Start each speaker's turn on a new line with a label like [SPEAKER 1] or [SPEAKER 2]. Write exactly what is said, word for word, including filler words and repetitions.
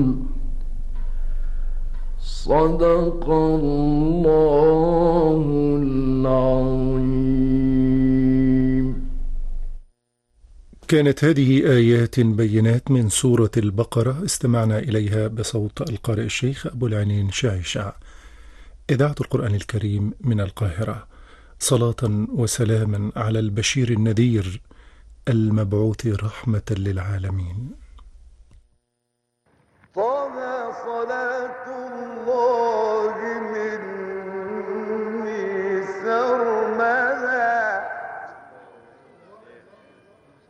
[SPEAKER 1] صدق الله العظيم.
[SPEAKER 2] كانت هذه آيات بينات من سورة البقرة استمعنا إليها بصوت القارئ الشيخ أبو العنين شعشع. إذاعة القرآن الكريم من القاهرة. صلاة وسلاما على البشير النذير المبعوث رحمة للعالمين.
[SPEAKER 1] طه صلاة الله